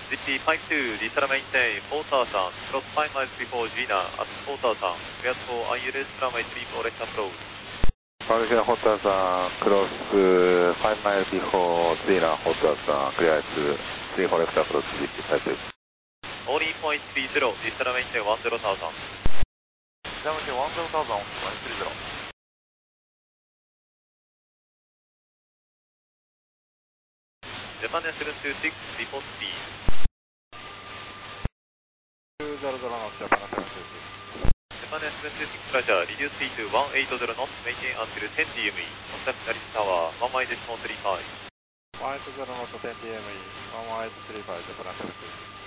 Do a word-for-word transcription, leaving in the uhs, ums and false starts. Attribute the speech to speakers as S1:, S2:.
S1: G P five two, Lisa maintain four thousand, cross five miles before Gina at four thousand, cleared for I L S runway three four left approach.
S2: Malaysia four thousand, cross five miles before Gina, four thousand, cleared three four left approach, G P five two.
S1: Only point three zero, Lisa maintain one zero thousand.
S2: Lisa maintain one zero thousand, one three zero.
S1: Japan seven two six, report speed.
S2: two zero zero knots, Japan seven two six.
S1: Japan seven two six, Roger, reduce speed to one eighty knots, maintain until ten D M E. Contact Alice Tower, one one eight point three five.
S2: one eighty knots, ten D M E, one one eight point three five, Japan seven two six.